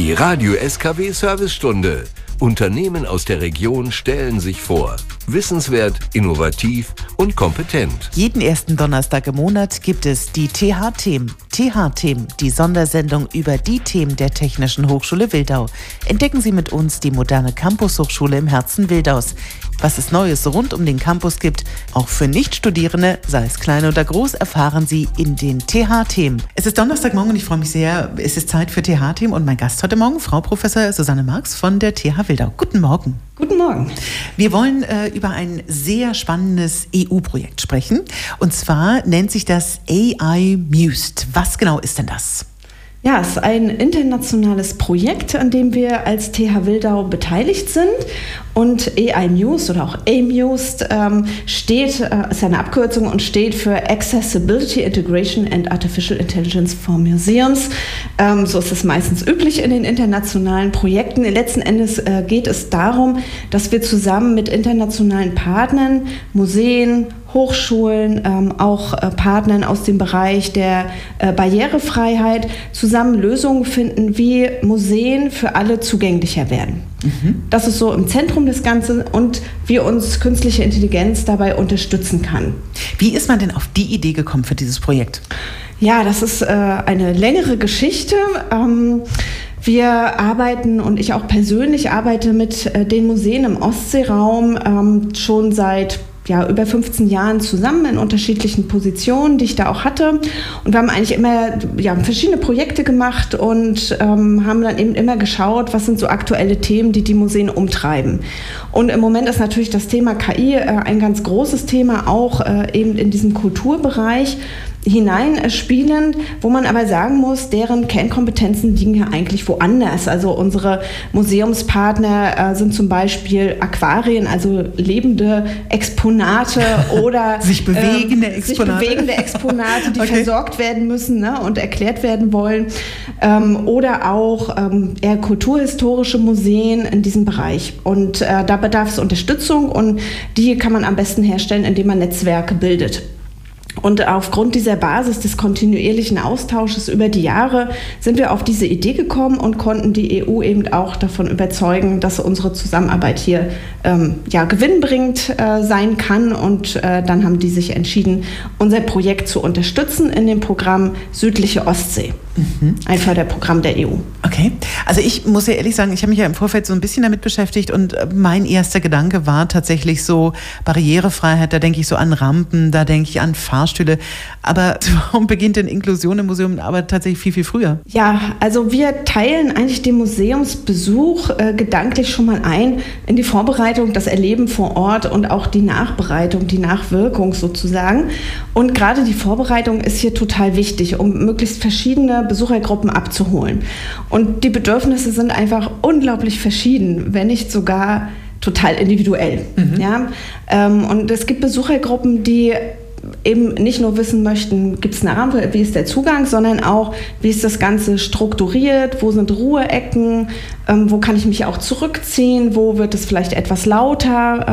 Die Radio SKW Servicestunde. Unternehmen aus der Region stellen sich vor. Wissenswert, innovativ und kompetent. Jeden ersten Donnerstag im Monat gibt es die TH-Themen. TH-Themen, die Sondersendung über die Themen der Technischen Hochschule Wildau. Entdecken Sie mit uns die moderne Campus-Hochschule im Herzen Wildaus. Was es Neues rund um den Campus gibt, auch für Nichtstudierende, sei es klein oder groß, erfahren Sie in den TH-Themen. Es ist Donnerstagmorgen und ich freue mich sehr. Es ist Zeit für TH-Themen und mein Gast heute Morgen, Frau Professor Susanne Marx von der TH Wildau. Guten Morgen. Guten Morgen. Wir wollen über ein sehr spannendes EU-Projekt sprechen. Und zwar nennt sich das AI Mused. Was genau ist denn das? Ja, es ist ein internationales Projekt, an dem wir als TH Wildau beteiligt sind. Und AI Mused oder auch AMUSed ist eine Abkürzung und steht für Accessibility, Integration and Artificial Intelligence for Museums. So ist es meistens üblich in den internationalen Projekten. Letzten Endes geht es darum, dass wir zusammen mit internationalen Partnern, Museen, Hochschulen, auch Partnern aus dem Bereich der Barrierefreiheit zusammen Lösungen finden, wie Museen für alle zugänglicher werden. Das ist so im Zentrum des Ganzen und wie uns künstliche Intelligenz dabei unterstützen kann. Wie ist man denn auf die Idee gekommen für dieses Projekt? Ja, das ist eine längere Geschichte. Wir arbeiten und ich auch persönlich arbeite mit den Museen im Ostseeraum schon seit über 15 Jahren zusammen in unterschiedlichen Positionen, die ich da auch hatte. Und wir haben eigentlich immer verschiedene Projekte gemacht und haben dann eben immer geschaut, was sind so aktuelle Themen, die die Museen umtreiben. Und im Moment ist natürlich das Thema KI ein ganz großes Thema, auch eben in diesem Kulturbereich hineinspielend, wo man aber sagen muss, deren Kernkompetenzen liegen ja eigentlich woanders. Also unsere Museumspartner sind zum Beispiel Aquarien, also lebende Exponate oder sich bewegende Exponate, die versorgt werden müssen, und erklärt werden wollen. Oder auch eher kulturhistorische Museen in diesem Bereich. Und da bedarf es Unterstützung und die kann man am besten herstellen, indem man Netzwerke bildet. Und aufgrund dieser Basis des kontinuierlichen Austausches über die Jahre sind wir auf diese Idee gekommen und konnten die EU eben auch davon überzeugen, dass unsere Zusammenarbeit hier gewinnbringend sein kann. Und dann haben die sich entschieden, unser Projekt zu unterstützen in dem Programm Südliche Ostsee. Ein Förderprogramm der EU. Okay, also ich muss ja ehrlich sagen, ich habe mich ja im Vorfeld so ein bisschen damit beschäftigt und mein erster Gedanke war tatsächlich so Barrierefreiheit, da denke ich so an Rampen, da denke ich an Fahrstühle, aber warum beginnt denn Inklusion im Museum aber tatsächlich viel, viel früher? Ja, also wir teilen eigentlich den Museumsbesuch gedanklich schon mal ein in die Vorbereitung, das Erleben vor Ort und auch die Nachbereitung, die Nachwirkung sozusagen. Und gerade die Vorbereitung ist hier total wichtig, um möglichst verschiedene Besuchergruppen abzuholen. Und die Bedürfnisse sind einfach unglaublich verschieden, wenn nicht sogar total individuell. Und es gibt Besuchergruppen, die eben nicht nur wissen möchten, gibt es eine Rampe, wie ist der Zugang, sondern auch, wie ist das Ganze strukturiert, wo sind Ruheecken, wo kann ich mich auch zurückziehen, wo wird es vielleicht etwas lauter.